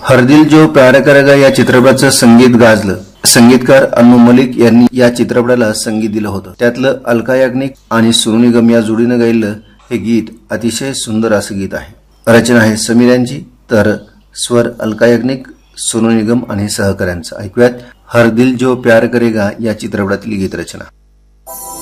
हर दिल जो प्यार करेगा या चित्रपटाचं संगीत गाजलं। संगीतकार अनु मलिक यांनी या चित्रपटाला संगीत दिलं होतं। त्यातलं अलका याग्निक आणि सोनू निगम या जोडीनं गायलेलं हे गीत अतिशय सुंदर असं गीत आहे। रचना आहे समीर यांची, तर स्वर अलका याग्निक, सोनू निगम आणि सहकाऱ्यांचं। ऐकूयात हर दिल जो प्यार करेगा या चित्रपटातील गीत रचना।